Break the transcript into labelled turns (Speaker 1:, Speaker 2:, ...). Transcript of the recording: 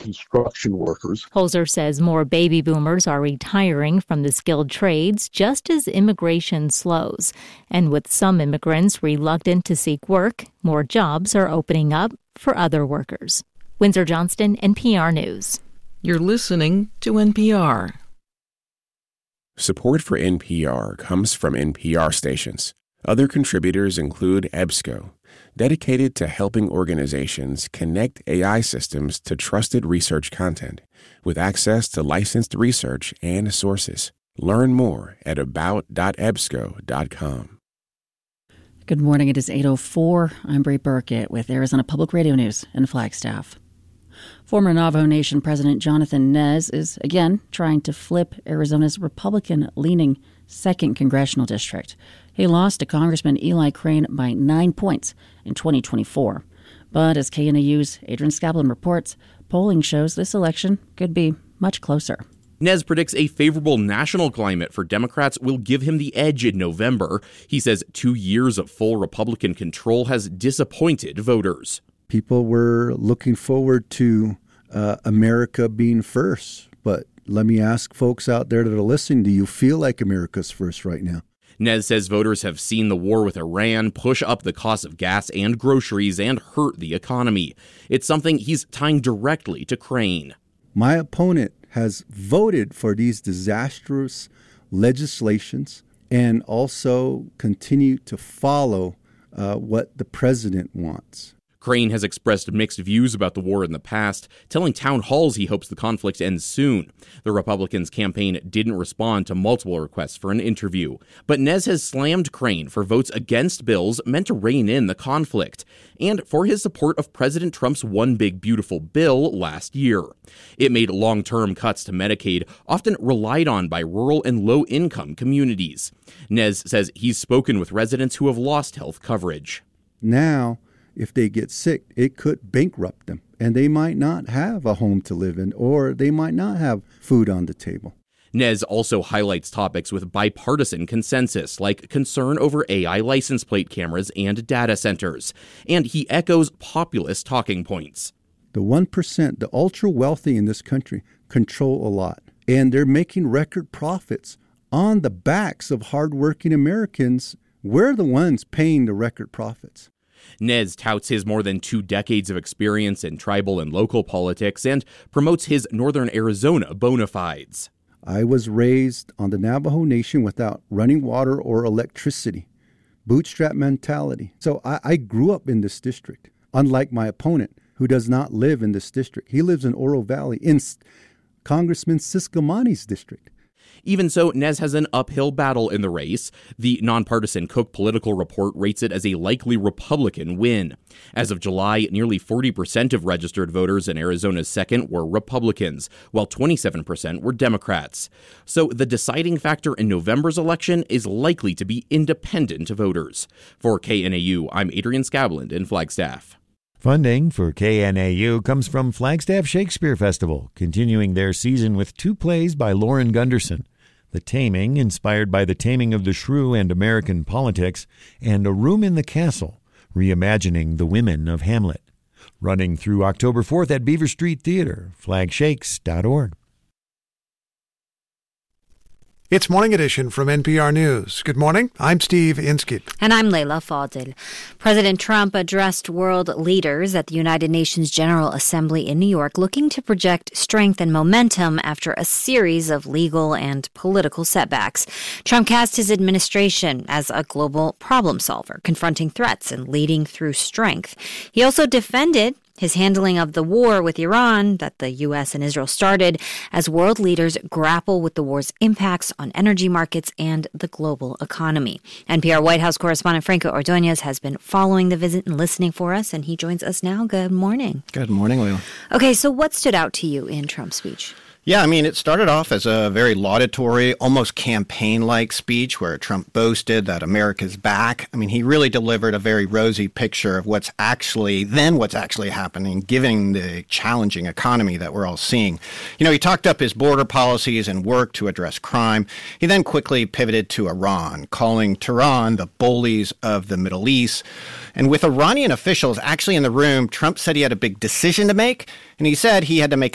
Speaker 1: construction workers.
Speaker 2: Holzer says more baby boomers are retiring from the skilled trades just as immigration slows. And with some immigrants reluctant to seek work, more jobs are opening up for other workers. Windsor Johnston, NPR News.
Speaker 3: You're listening to NPR.
Speaker 4: Support for NPR comes from NPR stations. Other contributors include EBSCO, dedicated to helping organizations connect AI systems to trusted research content with access to licensed research and sources. Learn more at about.ebsco.com.
Speaker 5: Good morning. It is 8:04. I'm Bree Burkett with Arizona Public Radio News in Flagstaff. Former Navajo Nation President Jonathan Nez is again trying to flip Arizona's Republican-leaning 2nd Congressional District. He lost to Congressman Eli Crane by 9 points in 2024. But as KNAU's Adrian Scablin reports, polling shows this election could be much closer.
Speaker 6: Nez predicts a favorable national climate for Democrats will give him the edge in November. He says 2 years of full Republican control has disappointed voters.
Speaker 7: People were looking forward to America being first. But let me ask folks out there that are listening, do you feel like America's first right now?
Speaker 6: Nez says voters have seen the war with Iran push up the cost of gas and groceries and hurt the economy. It's something he's tying directly to Crane.
Speaker 7: My opponent has voted for these disastrous legislations and also continued to follow what the president wants.
Speaker 6: Crane has expressed mixed views about the war in the past, telling town halls he hopes the conflict ends soon. The Republicans' campaign didn't respond to multiple requests for an interview. But Nez has slammed Crane for votes against bills meant to rein in the conflict, and for his support of President Trump's One Big Beautiful Bill last year. It made long-term cuts to Medicaid, often relied on by rural and low-income communities. Nez says he's spoken with residents who have lost health coverage.
Speaker 7: Now, if they get sick, it could bankrupt them, and they might not have a home to live in, or they might not have food on the table.
Speaker 6: Nez also highlights topics with bipartisan consensus, like concern over AI license plate cameras and data centers. And he echoes populist talking points.
Speaker 7: The 1%, the ultra-wealthy in this country, control a lot, and they're making record profits on the backs of hardworking Americans. We're the ones paying the record profits.
Speaker 6: Nez touts his more than 2 decades of experience in tribal and local politics and promotes his Northern Arizona bona fides.
Speaker 7: I was raised on the Navajo Nation without running water or electricity, bootstrap mentality. So I grew up in this district, unlike my opponent, who does not live in this district. He lives in Oro Valley, in Congressman Ciscomani's district.
Speaker 6: Even so, Nez has an uphill battle in the race. The nonpartisan Cook Political Report rates it as a likely Republican win. As of July, nearly 40% of registered voters in Arizona's 2nd were Republicans, while 27% were Democrats. So the deciding factor in November's election is likely to be independent voters. For KNAU, I'm Adrian Scablin in Flagstaff.
Speaker 8: Funding for KNAU comes from Flagstaff Shakespeare Festival, continuing their season with 2 plays by Lauren Gunderson. The Taming, inspired by the taming of the shrew and American politics, and A Room in the Castle, reimagining the women of Hamlet. Running through October 4th at Beaver Street Theater, flagshakes.org.
Speaker 9: It's Morning Edition from NPR News. Good morning. I'm Steve Inskid.
Speaker 10: And I'm Leila Fadil. President Trump addressed world leaders at the United Nations General Assembly in New York, looking to project strength and momentum after a series of legal and political setbacks. Trump cast his administration as a global problem solver, confronting threats and leading through strength. He also defended his handling of the war with Iran that the U.S. and Israel started as world leaders grapple with the war's impacts on energy markets and the global economy. NPR White House correspondent Franco Ordonez has been following the visit and listening for us, and he joins us now. Good morning.
Speaker 11: Good morning, Leila.
Speaker 10: Okay, so what stood out to you in Trump's speech?
Speaker 11: Yeah, I mean, it started off as a very laudatory, almost campaign-like speech where Trump boasted that America's back. I mean, he really delivered a very rosy picture of what's actually happening, given the challenging economy that we're all seeing. You know, he talked up his border policies and work to address crime. He then quickly pivoted to Iran, calling Tehran the bullies of the Middle East. And with Iranian officials actually in the room, Trump said he had a big decision to make, and he said he had to make